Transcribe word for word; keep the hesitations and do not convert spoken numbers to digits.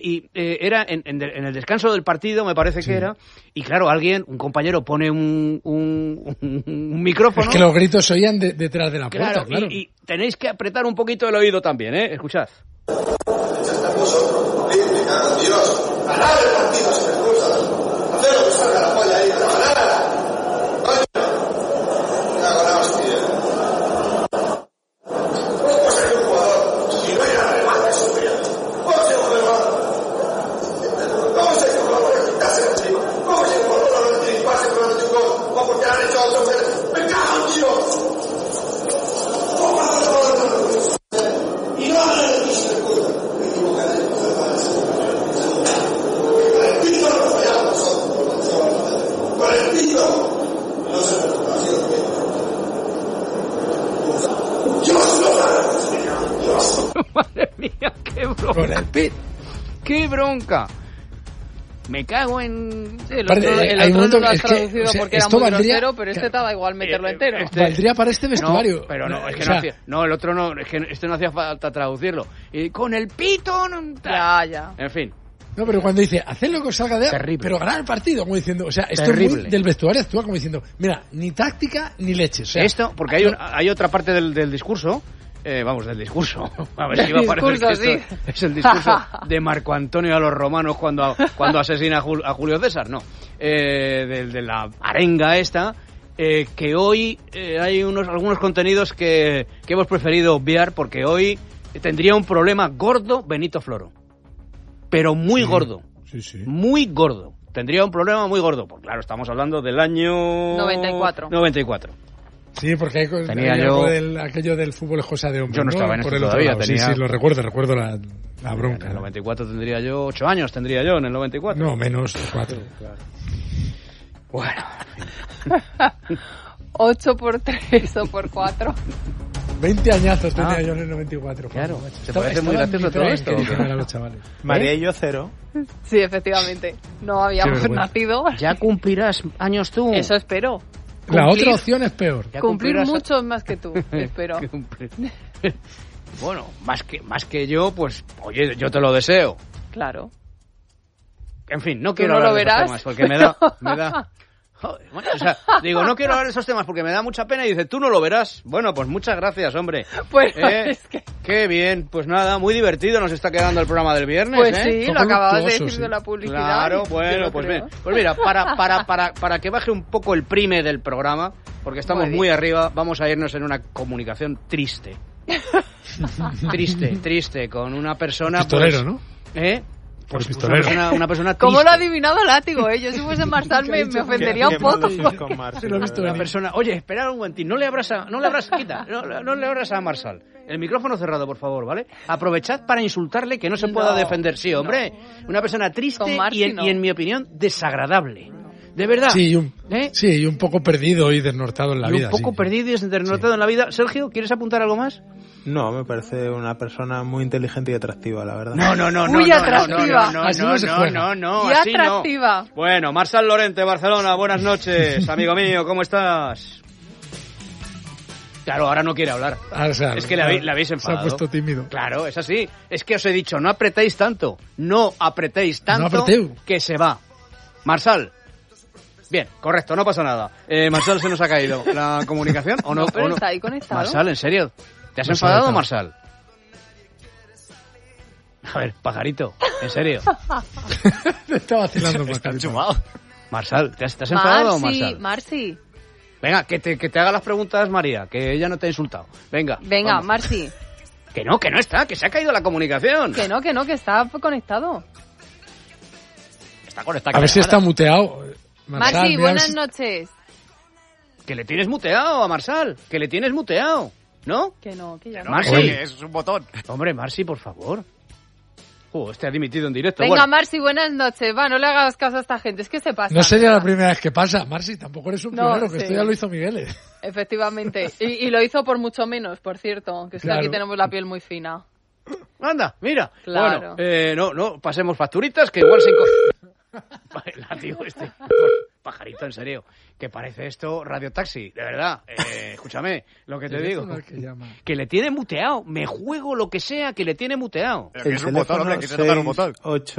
y eh, era en, en, en el descanso del partido, me parece sí. que era, y claro, alguien, un compañero pone un, un, un, un micrófono. Es que los gritos se oían de, detrás de la puerta, claro. claro. Y, y tenéis que apretar un poquito el oído también, ¿eh? Escuchad. Dios, ganar el partido sin excusas, hacer lo que salga la polla ahí, pero ganar. Coño, me hago la hostia. ¿Cómo ser un jugador si no hay nada de más que sufrir? ¿Cómo ser un jugador? ¿Cómo ser un jugador que quitarse el chico? ¿Cómo ser un jugador que no tiene pase con el chico o porque han hecho otros? ¡Me cago en Dios! Y no hablan de mí sin excusas. Me equivocaré. Madre mía, qué bronca. Con el pit. Qué bronca. Me cago en... Sí, el otro, el hay otro no lo has es que, traducido o sea, porque era esto muy valdría, grosero, pero este te da igual meterlo eh, entero. este- Valdría para este vestuario. No, pero no, es que o no sea, hacía... No, el otro no, es que este no hacía falta traducirlo. Y con el pito... no- Ya, ya. En fin. No, pero cuando dice, haced lo que os salga de... Terrible. Pero ganar el partido, como diciendo... O sea, esto Terrible. es muy del vestuario, actúa como diciendo, mira, ni táctica ni leche. O sea, Esto, porque hay, un- hay otra parte del, del discurso... Eh, vamos, del discurso. A ver si iba a parecer Discurso, que esto es el discurso de Marco Antonio a los romanos cuando, cuando asesina a, Jul- a Julio César, no. Eh, de, de la arenga esta, eh, que hoy eh, hay unos algunos contenidos que, que hemos preferido obviar porque hoy tendría un problema gordo Benito Floro. Pero muy sí, gordo. Sí, sí. Muy gordo. Tendría un problema muy gordo. Pues claro, estamos hablando del año... noventa y cuatro. noventa y cuatro. Sí, porque hay, Tenía hay yo- algo del, aquello del fútbol es cosa de hombre. Yo no estaba en Por esto el otro todavía, lado. tenía- Sí, sí, lo recuerdo, recuerdo la, la bronca. En el noventa y cuatro tendría yo... ocho años tendría yo en el noventa y cuatro. No, menos cuatro. Bueno. ocho por tres o por cuatro. veinte añazos tenía Ah. yo en el noventa y cuatro. Claro. Macho. ¿Te Estaba- parece muy estaba en gracioso mi todo tren, esto, que o qué? dijeron a los chavales. María y yo cero. Sí, efectivamente. No habíamos Qué vergüenza. nacido. Ya cumplirás años tú. Eso espero. La Cumplir- otra opción es peor. Ya Cumplir cumplirás- muchos más que tú, espero. Cumplir. Bueno, más que, más que yo, pues, oye, yo te lo deseo. Claro. En fin, no Tú quiero no lo hablar de esos verás. temas porque me da... Me da... Joder, bueno, o sea, digo, no quiero hablar de esos temas porque me da mucha pena y dice, tú no lo verás. Bueno, pues muchas gracias, hombre. Pues Eh, es que... Qué bien, pues nada, muy divertido nos está quedando el programa del viernes, Pues ¿eh? sí, Poco lo acababas de luctuoso, decir sí. de la publicidad. Claro, Yo bueno, lo pues creo. bien. Pues mira, para, para, para, para que baje un poco el prime del programa, porque estamos Muy muy, bien. arriba, vamos a irnos en una comunicación triste. triste, triste, con una persona... Pistolero, pues, ¿no? ¿Eh? Por Pues pistolero. Una persona, una persona ¿Cómo triste. lo ha adivinado Látigo, eh? Yo si fuese Marsal me, me ofendería un poco. Con Marcel, Lo he visto ¿verdad? Una persona... Oye, esperad un momentín, no le abras a... No le abras, quita, no, no le abras a Marsal. El micrófono cerrado, por favor, ¿vale? Aprovechad para insultarle que no se pueda No, defender. Sí, hombre. Una persona triste Con Marci y en, no. y, en mi opinión, desagradable. De verdad. Sí, y un, ¿Eh? sí, y un poco perdido y desnortado en la y vida. un poco sí. perdido y desnortado en la vida. Sergio, ¿quieres apuntar algo más? No, me parece una persona muy inteligente y atractiva, la verdad. No, no, no, no. Muy no, atractiva. No, no, no, Así no, no se no, juega. no, no, Y así no. atractiva. Bueno, Marsal Lorente, Barcelona, buenas noches, amigo mío, ¿cómo estás? Claro, ahora no quiere hablar. Ah, o sea, Es que le habéis, le habéis se ha enfadado. puesto tímido. Claro, es así. Es que os he dicho, no apretéis tanto. No apretéis tanto apreteu. que se va. Marsal. Bien, correcto, no pasa nada. Eh, Marsal se nos ha caído. ¿La comunicación o no? No, pero o no? está ahí conectado. Marsal, ¿en serio? ¿Te has No se ha enfadado, notado. Marsal? A ver, pajarito, en serio. Te está vacilando. Pajarito. Marsal, ¿te has, te has enfadado, Marci, Marsal? Marci. Venga, que te, que te haga las preguntas, María, que ella no te ha insultado. Venga. Venga, vamos. Marci. Que no, que no está, que se ha caído la comunicación. Que no, que no, que está conectado. Está conectada. A ver si está muteado. Marsal, Marci, mira buenas si- noches. Que le tienes muteado a Marsal, que le tienes muteado, ¿no? Que no, que ya no. Marci. Oye. Es un botón. Hombre, Marci, por favor. Uh, este ha dimitido en directo. Venga, Bueno, Marci, buenas noches. Va, no le hagas caso a esta gente, es que se pasa. No sería la primera vez que pasa. Marci, tampoco eres un No, pionero, que sí. esto ya lo hizo Miguel. ¿eh? Efectivamente. Y, y lo hizo por mucho menos, por cierto. Que es que Claro. aquí tenemos la piel muy fina. anda, mira. Claro. Bueno, eh, no, no, pasemos facturitas, que igual se... inco- Vale, la tío este. Pajarito, en serio. que parece esto Radio Taxi, de verdad. Eh, escúchame, lo que te digo. Teléfono al que llama. Que le tiene muteado. Me juego lo que sea que le tiene muteado. Que es un botón, hombre, que se toca un botón. ocho